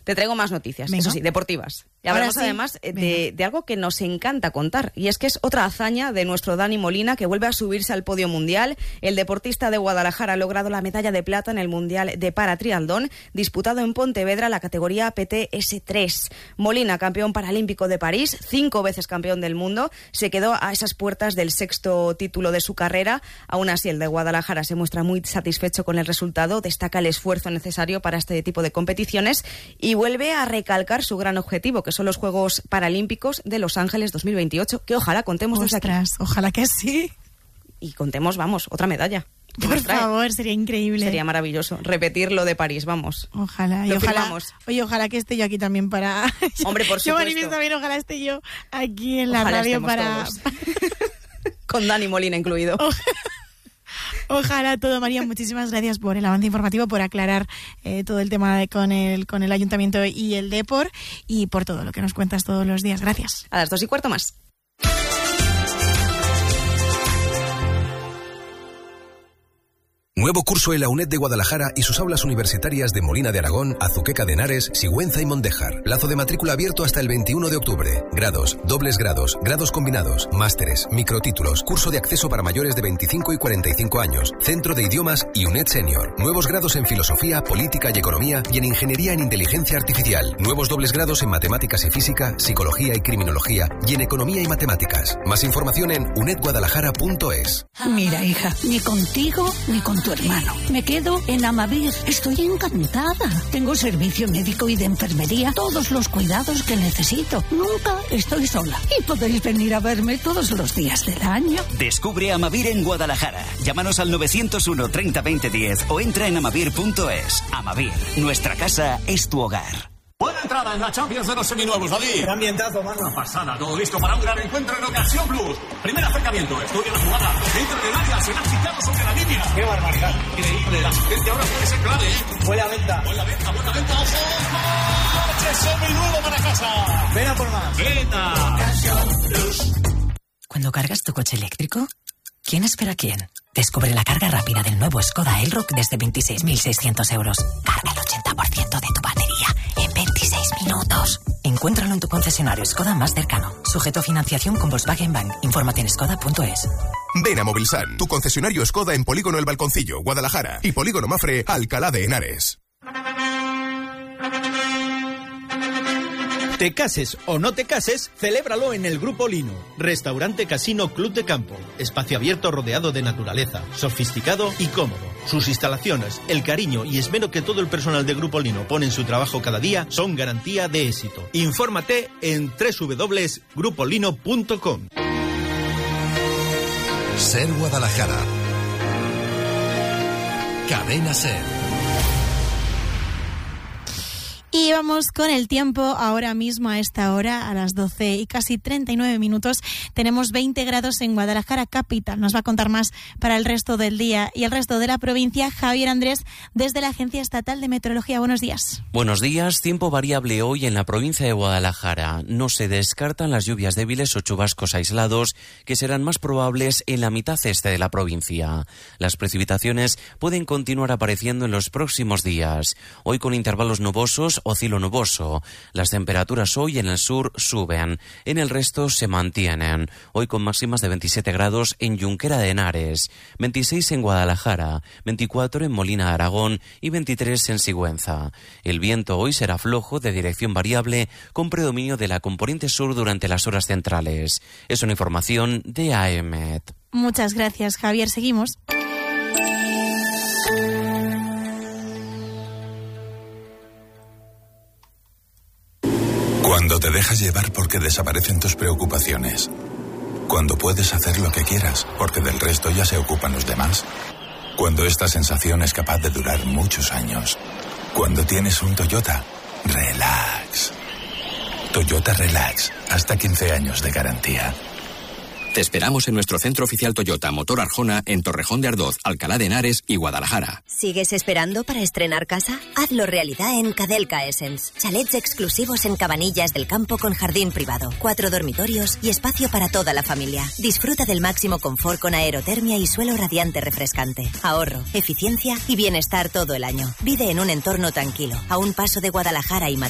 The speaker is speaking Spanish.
Te traigo más noticias, Venga. eso sí, deportivas. Y hablamos además de algo que nos encanta contar, y es que es otra hazaña de nuestro Dani Molina, que vuelve a subirse al podio mundial. El deportista de Guadalajara ha logrado la medalla de plata en el Mundial de Paratriatlón, disputado en Pontevedra, la categoría PTS3. Molina, campeón paralímpico de París, 5 veces campeón del mundo, se quedó a esas puertas del 6º título de su carrera. Aún así, el de Guadalajara se muestra muy satisfecho con el resultado, destaca el esfuerzo necesario para este tipo de competiciones y vuelve a recalcar su gran objetivo, que son los Juegos Paralímpicos de Los Ángeles 2028, que ojalá contemos desde aquí. Ojalá que sí. Y contemos, vamos, otra medalla. Por favor, sería increíble. Sería maravilloso. Repetir lo de París, vamos. Ojalá. Lo Y ojalá, firmamos. oye, ojalá que esté yo aquí también para... Hombre, por Yo supuesto. manifiesto también, ojalá esté yo aquí en la Ojalá radio estemos para... todos. Con Dani Molina incluido. Ojalá todo, María. Muchísimas gracias por el avance informativo, por aclarar todo el tema con el Ayuntamiento y el Depor, y por todo lo que nos cuentas todos los días. Gracias. A las 2:15 más. Nuevo curso en la UNED de Guadalajara y sus aulas universitarias de Molina de Aragón, Azuqueca de Henares, Sigüenza y Mondéjar. Plazo de matrícula abierto hasta el 21 de octubre. Grados, dobles grados, grados combinados, másteres, microtítulos, curso de acceso para mayores de 25 y 45 años, centro de idiomas y UNED Senior. Nuevos grados en filosofía, política y economía y en ingeniería en inteligencia artificial. Nuevos dobles grados en matemáticas y física, psicología y criminología y en economía y matemáticas. Más información en unedguadalajara.es. Mira, hija, ni contigo ni con tu hermano. Me quedo en Amavir. Estoy encantada. Tengo servicio médico y de enfermería, todos los cuidados que necesito. Nunca estoy sola. Y podéis venir a verme todos los días del año. Descubre Amavir en Guadalajara. Llámanos al 901 30 20 10 o entra en amavir.es. Amavir, nuestra casa es tu hogar. Buena entrada en la Champions de los seminuevos, David. Qué ambientazo, mano. Una pasada, todo listo para un gran encuentro en Ocasión Plus. Primer acercamiento, estudia la jugada. Dentro del área, se ha quitado sobre la línea. Qué barbaridad. Increíble, la asistencia ahora puede ser clave, ¿eh? Buena venta. Buena venta, ojo. ¡Coche seminuevo para casa! Ven a por más. ¡Venta! Ocasión Plus. Cuando cargas tu coche eléctrico, ¿quién espera a quién? Descubre la carga rápida del nuevo Skoda Elroq desde 26.600 euros. Carga el 80% de tu batería en 26 minutos. Encuéntralo en tu concesionario Skoda más cercano. Sujeto a financiación con Volkswagen Bank. Infórmate en skoda.es. Ven a Movilsan, tu concesionario Skoda en Polígono El Balconcillo, Guadalajara, y Polígono Mafre, Alcalá de Henares. Te cases o no te cases, celébralo en el Grupo Lino. Restaurante Casino Club de Campo. Espacio abierto rodeado de naturaleza, sofisticado y cómodo. Sus instalaciones, el cariño y esmero que todo el personal de Grupo Lino pone en su trabajo cada día son garantía de éxito. Infórmate en www.grupolino.com. Ser Guadalajara. Cadena Ser. Y vamos con el tiempo ahora mismo a esta hora, a las 12 y casi 39 minutos. Tenemos 20 grados en Guadalajara capital. Nos va a contar más para el resto del día y el resto de la provincia Javier Andrés desde la Agencia Estatal de Meteorología. Buenos días. Buenos días. Tiempo variable hoy en la provincia de Guadalajara. No se descartan las lluvias débiles o chubascos aislados que serán más probables en la mitad este de la provincia. Las precipitaciones pueden continuar apareciendo en los próximos días. Hoy con intervalos nubosos o cielo nuboso. Las temperaturas hoy en el sur suben, en el resto se mantienen. Hoy con máximas de 27 grados en Junquera de Henares, 26 en Guadalajara, 24 en Molina de Aragón y 23 en Sigüenza. El viento hoy será flojo de dirección variable con predominio de la componente sur durante las horas centrales. Es una información de AEMET. Muchas gracias, Javier. Seguimos. Cuando te dejas llevar porque desaparecen tus preocupaciones. Cuando puedes hacer lo que quieras porque del resto ya se ocupan los demás. Cuando esta sensación es capaz de durar muchos años. Cuando tienes un Toyota, relax. Toyota Relax, hasta 15 años de garantía. Te esperamos en nuestro centro oficial Toyota Motor Arjona en Torrejón de Ardoz, Alcalá de Henares y Guadalajara. ¿Sigues esperando para estrenar casa? Hazlo realidad en Cadelca Essence. Chalets exclusivos en Cabanillas del Campo con jardín privado, 4 dormitorios y espacio para toda la familia. Disfruta del máximo confort con aerotermia y suelo radiante refrescante. Ahorro, eficiencia y bienestar todo el año. Vive en un entorno tranquilo, a un paso de Guadalajara y Madrid.